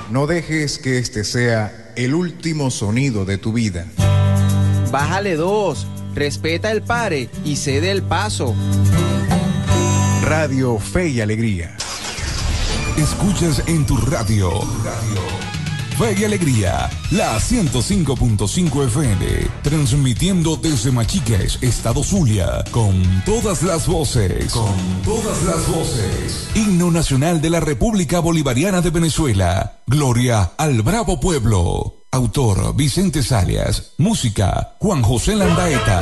No dejes que este sea el último sonido de tu vida. Bájale 2, respeta el pare y cede el paso. Radio Fe y Alegría. Escuchas en tu radio. Fe y Alegría, la 105.5 FM, transmitiendo desde Machiques, Estado Zulia, con todas las voces. Himno Nacional de la República Bolivariana de Venezuela. Gloria al bravo pueblo. Autor Vicente Salias. Música Juan José Landaeta.